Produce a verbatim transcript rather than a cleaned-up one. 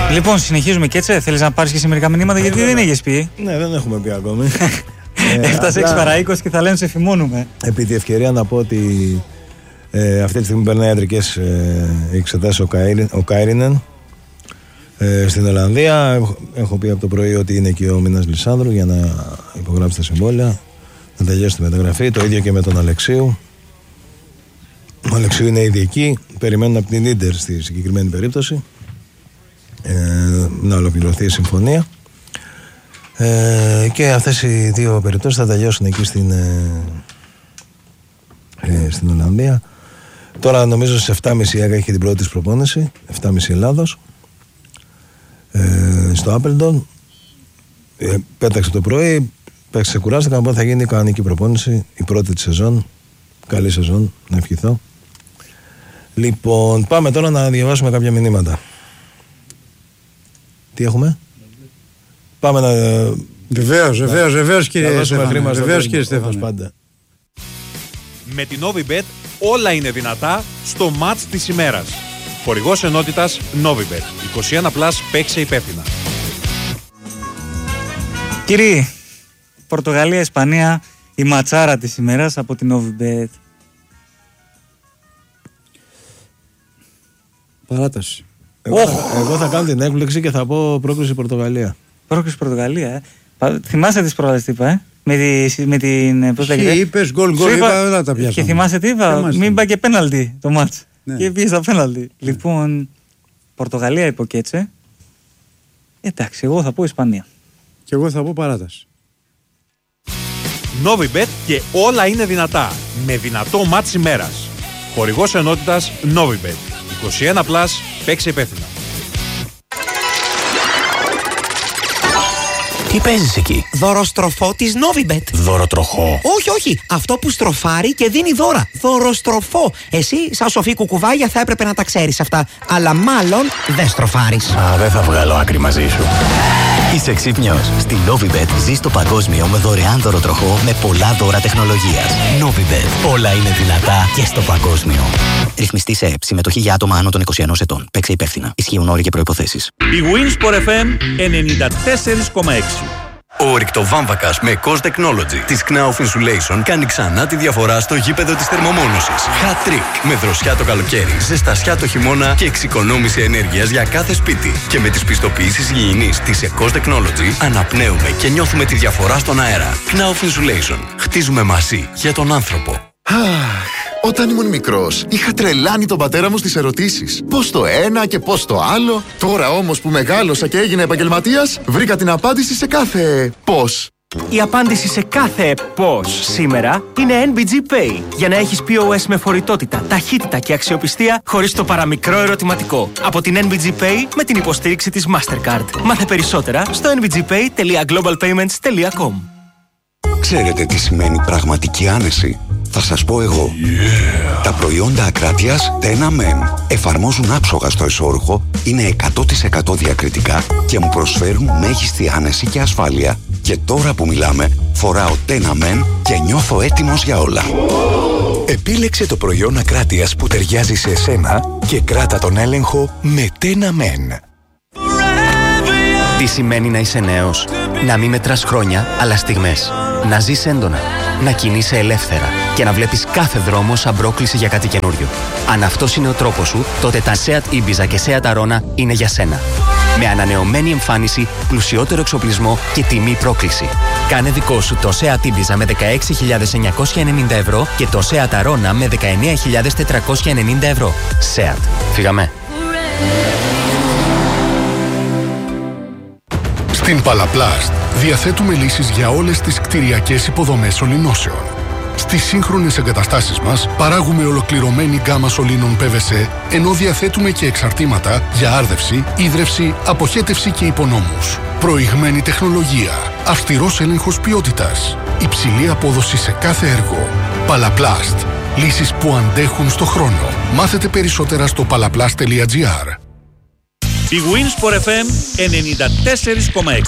Λοιπόν, συνεχίζουμε και έτσι. Θέλεις να πάρεις και σε μερικά μηνύματα, γιατί δεν έχεις πει. Ναι, δεν έχουμε πει ακόμη. Έφτασε έξι παρά είκοσι και θα λένε σε φημώνουμε. Επί τη ευκαιρία να πω ότι ε, αυτή τη στιγμή περνάει ιατρικές ε, εξετάσεις ο, ο Κάιρινεν ε, στην Ολλανδία. Έχω, έχω πει από το πρωί ότι είναι και ο Μινάς Λισάνδρου για να υπογράψει τα συμβόλαια, να τελειώσει τη μεταγραφή. Το ίδιο και με τον Αλεξίου. Ο Αλεξίου είναι ήδη εκεί. Περιμένουν από την Ίντερ στη συγκεκριμένη περίπτωση ε, να ολοκληρωθεί η συμφωνία. Ε, και αυτές οι δύο περιπτώσεις θα τελειώσουν εκεί στην, ε, ε, στην Ολλανδία. Τώρα νομίζω στις επτά και μισή έχει την πρώτη της προπόνηση, επτά και μισή Ελλάδος, ε, στο Άπελντον. ε, Πέταξε το πρωί, παίξε, κουράστηκα, οπότε θα γίνει η κανονική προπόνηση, η πρώτη της σεζόν. Καλή σεζόν, να ευχηθώ. Λοιπόν, πάμε τώρα να διαβάσουμε κάποια μηνύματα. Τι έχουμε? Πάμε να. Βεβαίως, βεβαίως, βεβαίως κύριε Στέφανε. Βεβαίως κύριε Στέφανε. Πάντα. Με την Novibet όλα είναι δυνατά στο μάτς της ημέρας. Χορηγός ενότητας Novibet. είκοσι ένα πλας, παίξε υπεύθυνα. Κύριοι, Πορτογαλία, Ισπανία, η ματσάρα της ημέρας από την Novibet. Παράταση. Εγώ, oh. θα, εγώ θα κάνω την έκπληξη και θα πω πρόκριση Πορτογαλία. Πρόκριση Πορτογαλία, ε. Θυμάσαι τις πρόλες τι είπα, ε. Με, τη, με την. Πώς λέγεται. Τι είπες, γκολ γκολ, είπα, δεν τα πιάσαμε. Και θυμάσαι τι είπα, μην πάει και πέναλτι το μάτς. Ναι. Και πήγε στα πέναλτι. Ναι. Λοιπόν, Πορτογαλία υποκέτσε. Εντάξει, εγώ θα πω Ισπανία. Και εγώ θα πω παράταση. Novibet και όλα είναι δυνατά. Με δυνατό μάτς ημέρας. Χορηγός ενότητας Novibet. είκοσι ένα πλας, παίξε υπεύθυνα. Τι παίζεις εκεί? Δωροστροφό της Novibet. Δωροτροχό? Όχι, όχι. Αυτό που στροφάρει και δίνει δώρα. Δωροστροφό. Εσύ, σαν σοφή κουκουβάγια, θα έπρεπε να τα ξέρεις αυτά. Αλλά μάλλον δεν στροφάρεις. Α, δεν θα βγάλω άκρη μαζί σου. Είσαι ξύπνιος. Στη Novibet ζεις το παγκόσμιο με δωρεάν δωροτροχό με πολλά δώρα τεχνολογίας. Novibet. Όλα είναι δυνατά και στο παγκόσμιο. Ρυθμιστή σε ΕΠ. Συμμετοχή για άτομα άνω των είκοσι ενός ετών. Παίξε υπεύθυνα. Ισχύουν όροι και προϋποθέσεις. Η Winsport εφ εμ ενενήντα τέσσερα κόμμα έξι. Ο ρηκτοβάμβακας με Cost Technology της Knauf Insulation κάνει ξανά τη διαφορά στο γήπεδο της θερμομόνωσης. Hat Trick με δροσιά το καλοκαίρι, ζεστασιά το χειμώνα και εξοικονόμηση ενέργειας για κάθε σπίτι. Και με τις πιστοποιήσεις υγιεινής της Cost Technology αναπνέουμε και νιώθουμε τη διαφορά στον αέρα. Knauf Insulation. Χτίζουμε μαζί για τον άνθρωπο. Αχ, όταν ήμουν μικρός, είχα τρελάνει τον πατέρα μου στις ερωτήσεις. Πώς το ένα και πώς το άλλο. Τώρα όμως που μεγάλωσα και έγινα επαγγελματίας, βρήκα την απάντηση σε κάθε πώς. Η απάντηση σε κάθε πώς σήμερα είναι εν μπι τζι Pay. Για να έχεις πι ο ες με φορητότητα, ταχύτητα και αξιοπιστία χωρίς το παραμικρό ερωτηματικό. Από την εν μπι τζι Pay με την υποστήριξη της Mastercard. Μάθε περισσότερα στο εν μπι τζι pay τελεία global payments τελεία com. Ξέρετε τι σημαίνει πραγματική άνεση? Θα σας πω εγώ. Yeah. Τα προϊόντα ακράτειας Tena Men εφαρμόζουν άψογα στο εσώρουχο, είναι εκατό τοις εκατό διακριτικά και μου προσφέρουν μέγιστη άνεση και ασφάλεια. Και τώρα που μιλάμε, φοράω Tena Men και νιώθω έτοιμος για όλα. Επίλεξε το προϊόν ακράτειας που ταιριάζει σε εσένα και κράτα τον έλεγχο με Tena Men. Τι σημαίνει να είσαι νέος? Να μην μετράς χρόνια, αλλά στιγμές. Να ζεις έντονα, να κινείσαι ελεύθερα και να βλέπεις κάθε δρόμο σαν πρόκληση για κάτι καινούριο. Αν αυτός είναι ο τρόπος σου, τότε τα Seat Ibiza και Seat Arona είναι για σένα. Με ανανεωμένη εμφάνιση, πλουσιότερο εξοπλισμό και τιμή πρόκληση. Κάνε δικό σου το Seat Ibiza με δεκαέξι χιλιάδες εννιακόσια ενενήντα ευρώ και το Seat Arona με δεκαεννέα χιλιάδες τετρακόσια ενενήντα ευρώ. Seat. Φύγαμε. Στην Παλαπλάστ διαθέτουμε λύσεις για όλες τις κτηριακές υποδομές σωληνώσεων. Στις σύγχρονες εγκαταστάσεις μας παράγουμε ολοκληρωμένη γκάμα σωλήνων πι βι σι, ενώ διαθέτουμε και εξαρτήματα για άρδευση, ίδρυυση, αποχέτευση και υπονόμους. Προηγμένη τεχνολογία, αυστηρός έλεγχος ποιότητας, υψηλή απόδοση σε κάθε έργο. Παλαπλάστ. Λύσεις που αντέχουν στο χρόνο. Μάθετε περισσότερα στο παλαπλάστ τελεία τζι άρ. Η Winsport εφ εμ ενενήντα τέσσερα κόμμα έξι.